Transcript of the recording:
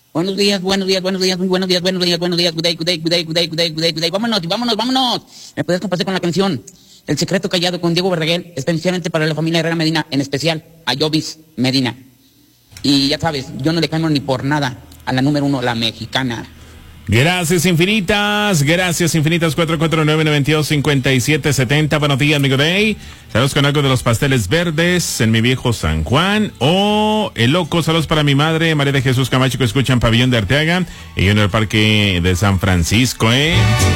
Buenos días, muy buenos días, buenos días, good day. Vámonos. ¿Me puedes complacer con la canción El secreto callado con Diego Verdaguer, especialmente para la familia Herrera Medina, en especial a Jovis Medina? Y ya sabes, yo no le cambio ni por nada a la número 1, la mexicana. Gracias infinitas, 449-925770. Buenos días, amigo Day. Saludos con algo de los pasteles verdes en mi viejo San Juan. El loco, saludos para mi madre, María de Jesús Camacho, que escucha en Pabellón de Arteaga y yo en el Parque de San Francisco,